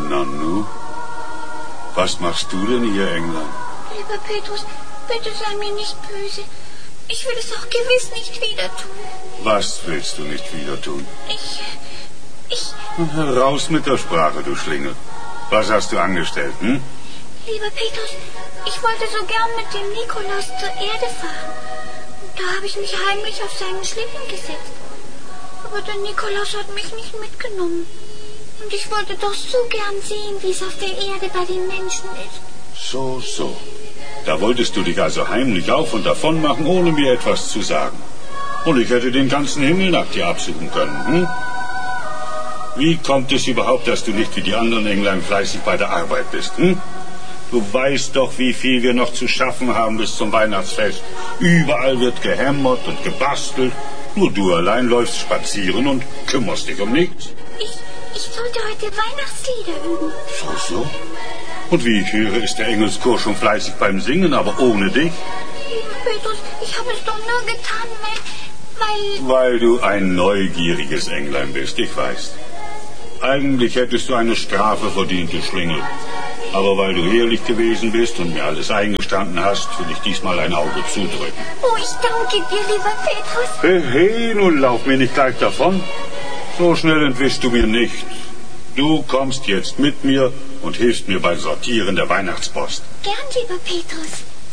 Nanu, was machst du denn hier, Englein? Lieber Petrus, bitte sei mir nicht böse. Ich will es auch gewiss nicht wieder tun. Was willst du nicht wieder tun? Ich... Raus mit der Sprache, du Schlingel. Was hast du angestellt, hm? Lieber Petrus, ich wollte so gern mit dem Nikolaus zur Erde fahren. Da habe ich mich heimlich auf seinen Schlitten gesetzt. Aber der Nikolaus hat mich nicht mitgenommen. Und ich wollte doch so gern sehen, wie es auf der Erde bei den Menschen ist. So. Da wolltest du dich also heimlich auf und davon machen, ohne mir etwas zu sagen. Und ich hätte den ganzen Himmel nach dir absuchen können, hm? Wie kommt es überhaupt, dass du nicht wie die anderen Englein fleißig bei der Arbeit bist, hm? Du weißt doch, wie viel wir noch zu schaffen haben bis zum Weihnachtsfest. Überall wird gehämmert und gebastelt. Nur du allein läufst spazieren und kümmerst dich um nichts. Ich sollte heute Weihnachtslieder üben. So? Und wie ich höre, ist der Engelschor schon fleißig beim Singen, aber ohne dich? Lieber Petrus, ich habe es doch nur getan, weil... Weil du ein neugieriges Englein bist, ich weiß. Eigentlich hättest du eine Strafe verdient, du Schlingel. Aber weil du ehrlich gewesen bist und mir alles eingestanden hast, will ich diesmal ein Auge zudrücken. Oh, ich danke dir, lieber Petrus. Hey, nun lauf mir nicht gleich davon. So schnell entwischst du mir nicht. Du kommst jetzt mit mir und hilfst mir beim Sortieren der Weihnachtspost. Gern, lieber Petrus.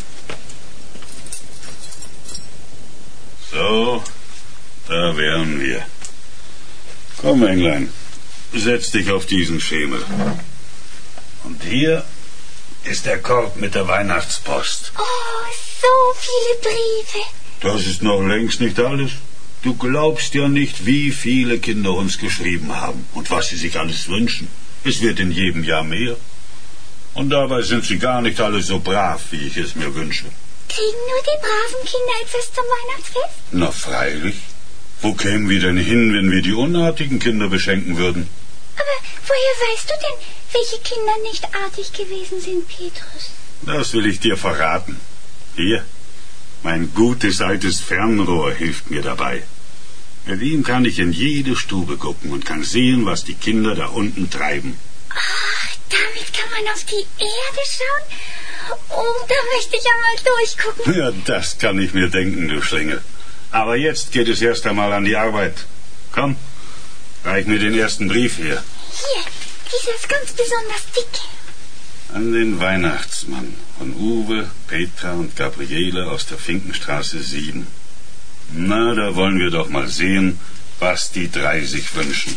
So, da wären wir. Komm, Englein, setz dich auf diesen Schemel. Und hier ist der Korb mit der Weihnachtspost. Oh, so viele Briefe. Das ist noch längst nicht alles. Du glaubst ja nicht, wie viele Kinder uns geschrieben haben und was sie sich alles wünschen. Es wird in jedem Jahr mehr. Und dabei sind sie gar nicht alle so brav, wie ich es mir wünsche. Kriegen nur die braven Kinder etwas zum Weihnachtsfest? Na freilich. Wo kämen wir denn hin, wenn wir die unartigen Kinder beschenken würden? Aber woher weißt du denn, welche Kinder nicht artig gewesen sind, Petrus? Das will ich dir verraten. Hier, mein gutes altes Fernrohr hilft mir dabei. Mit ihm kann ich in jede Stube gucken und kann sehen, was die Kinder da unten treiben. Ach, damit kann man auf die Erde schauen? Oh, da möchte ich einmal durchgucken. Ja, das kann ich mir denken, du Schlingel. Aber jetzt geht es erst einmal an die Arbeit. Komm, reich mir den ersten Brief her. Hier, dieser ist ganz besonders dick. An den Weihnachtsmann von Uwe, Petra und Gabriele aus der Finkenstraße 7. Na, da wollen wir doch mal sehen, was die drei sich wünschen.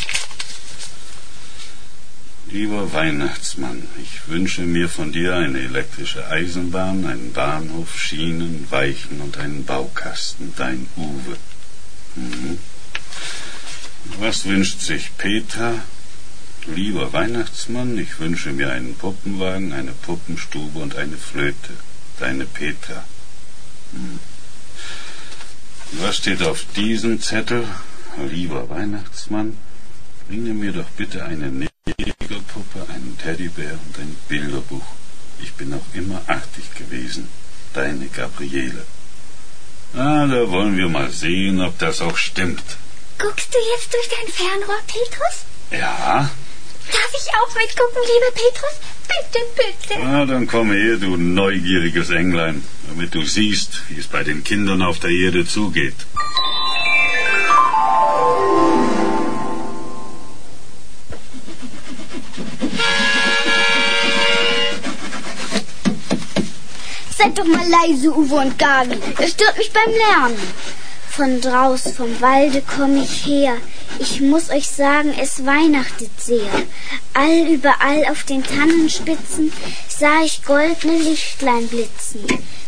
Lieber Weihnachtsmann, ich wünsche mir von dir eine elektrische Eisenbahn, einen Bahnhof, Schienen, Weichen und einen Baukasten, dein Uwe. Was wünscht sich Petra? Lieber Weihnachtsmann, ich wünsche mir einen Puppenwagen, eine Puppenstube und eine Flöte, deine Petra. Was steht auf diesem Zettel? Lieber Weihnachtsmann, bringe mir doch bitte eine Negerpuppe, einen Teddybär und ein Bilderbuch. Ich bin auch immer artig gewesen. Deine Gabriele. Da wollen wir mal sehen, ob das auch stimmt. Guckst du jetzt durch dein Fernrohr, Petrus? Ja. Darf ich auch mitgucken, lieber Petrus? Bitte, bitte. Dann komm her, du neugieriges Englein, damit du siehst, wie es bei den Kindern auf der Erde zugeht. Seid doch mal leise, Uwe und Gabi. Das stört mich beim Lernen. Von draus vom Walde komm ich her. Ich muss euch sagen, es weihnachtet sehr. Überall auf den Tannenspitzen sah ich goldene Lichtlein blitzen.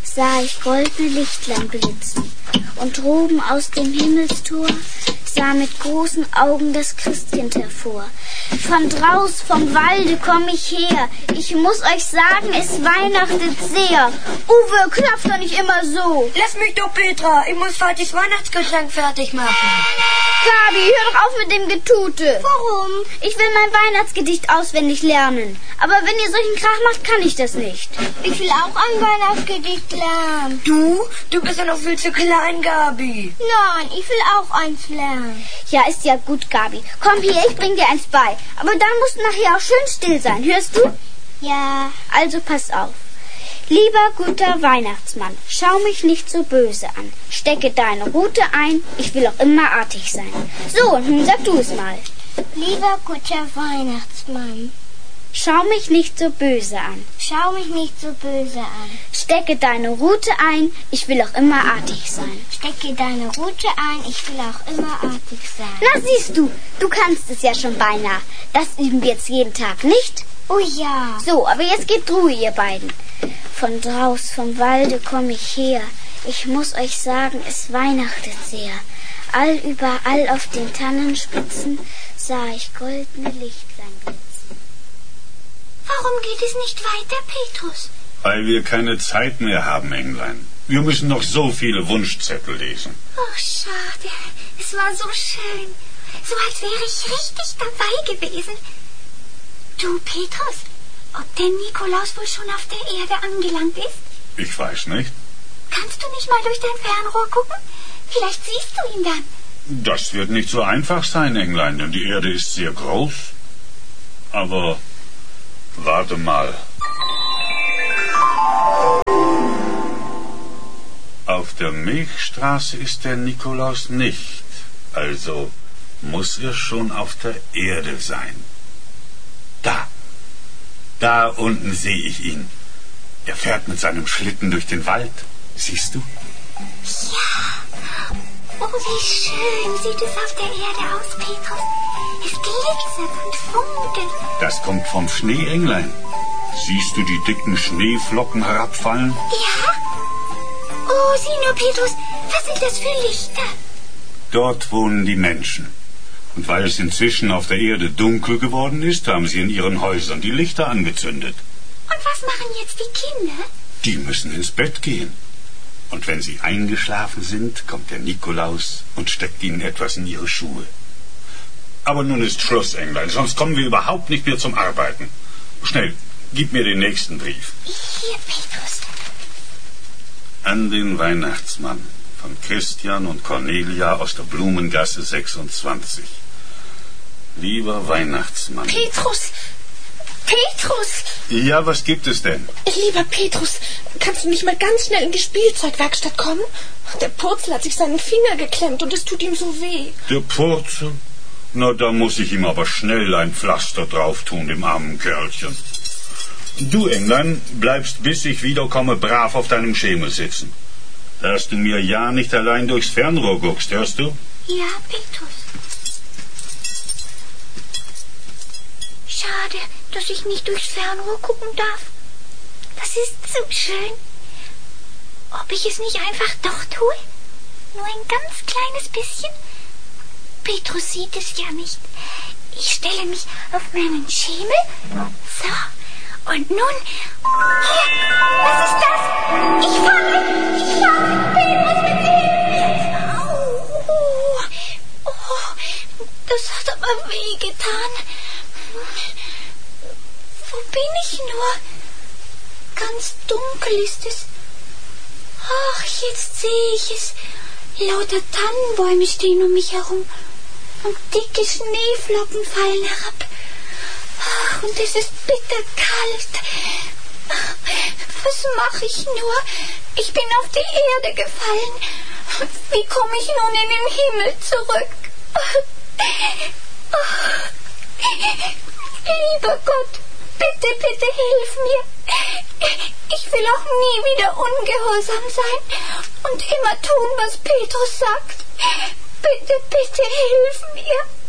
Und droben aus dem Himmelstor sah mit großen Augen das Christkind hervor. Von draus vom Walde komm ich her. Ich muss euch sagen, es weihnachtet sehr. Uwe, klopf doch nicht immer so. Lass mich doch, Petra. Ich muss Vatis Weihnachtsgeschenk fertig machen. Gabi, hör doch auf mit dem Getute. Warum? Ich will mein Weihnachtsgedicht auswendig lernen. Aber wenn ihr solchen Krach macht, kann ich das nicht. Ich will auch ein Weihnachtsgedicht lernen. Du? Du bist ja noch viel zu klein, Gabi. Nein, ich will auch eins lernen. Ja, ist ja gut, Gabi. Komm hier, ich bring dir eins bei. Aber dann musst du nachher auch schön still sein, hörst du? Ja. Also pass auf. Lieber guter Weihnachtsmann, schau mich nicht so böse an. Stecke deine Rute ein, ich will auch immer artig sein. So, nun sag du es mal. Lieber guter Weihnachtsmann, schau mich nicht so böse an. schau mich nicht so böse an. Stecke deine Rute ein, ich will auch immer artig sein. Stecke deine Rute ein, ich will auch immer artig sein. Na siehst du, du kannst es ja schon beinahe. Das üben wir jetzt jeden Tag, nicht? Oh ja. So, aber jetzt gebt Ruhe, ihr beiden. Von draus vom Walde komm ich her. Ich muss euch sagen, es weihnachtet sehr. Überall auf den Tannenspitzen sah ich goldene Lichtlein blitzen. Warum geht es nicht weiter, Petrus? Weil wir keine Zeit mehr haben, Englein. Wir müssen noch so viele Wunschzettel lesen. Oh, schade. Es war so schön. So als wäre ich richtig dabei gewesen. Du, Petrus, ob der Nikolaus wohl schon auf der Erde angelangt ist? Ich weiß nicht. Kannst du nicht mal durch dein Fernrohr gucken? Vielleicht siehst du ihn dann. Das wird nicht so einfach sein, Englein, denn die Erde ist sehr groß. Aber warte mal. Auf der Milchstraße ist der Nikolaus nicht. Also muss er schon auf der Erde sein. Da unten sehe ich ihn. Er fährt mit seinem Schlitten durch den Wald. Siehst du? Ja. Oh, wie schön sieht es auf der Erde aus, Petrus. Es glitzert und funkelt. Das kommt vom Schnee, Englein. Siehst du die dicken Schneeflocken herabfallen? Ja. Oh, sieh nur, Petrus, was sind das für Lichter? Dort wohnen die Menschen. Und weil es inzwischen auf der Erde dunkel geworden ist, haben sie in ihren Häusern die Lichter angezündet. Und was machen jetzt die Kinder? Die müssen ins Bett gehen. Und wenn sie eingeschlafen sind, kommt der Nikolaus und steckt ihnen etwas in ihre Schuhe. Aber nun ist Schluss, Englein, sonst kommen wir überhaupt nicht mehr zum Arbeiten. Schnell, gib mir den nächsten Brief. Hier, Petrus. An den Weihnachtsmann von Christian und Cornelia aus der Blumengasse 26. Lieber Weihnachtsmann. Petrus! Petrus! Ja, was gibt es denn? Lieber Petrus, kannst du nicht mal ganz schnell in die Spielzeugwerkstatt kommen? Der Purzel hat sich seinen Finger geklemmt und es tut ihm so weh. Der Purzel? Na, da muss ich ihm aber schnell ein Pflaster drauf tun, dem armen Kerlchen. Du, Englein, bleibst, bis ich wiederkomme, brav auf deinem Schemel sitzen. Dass du mir ja nicht allein durchs Fernrohr guckst, hörst du? Ja, Petrus. Schade, dass ich nicht durchs Fernrohr gucken darf. Das ist so schön. Ob ich es nicht einfach doch tue? Nur ein ganz kleines bisschen? Petrus sieht es ja nicht. Ich stelle mich auf meinen Schemel. So. Und nun... Hier! Was ist das? Ich falle! Petrus, bitte hilf mir! Au! Oh, das hat aber wehgetan. Wo bin ich nur? Ganz dunkel ist es. Ach, jetzt sehe ich es. Lauter Tannenbäume stehen um mich herum. Und dicke Schneeflocken fallen herab. Ach, und es ist bitterkalt. Was mache ich nur? Ich bin auf die Erde gefallen. Wie komme ich nun in den Himmel zurück? Lieber Gott, bitte, bitte hilf mir. Ich will auch nie wieder ungehorsam sein und immer tun, was Petrus sagt. Bitte, bitte hilf mir.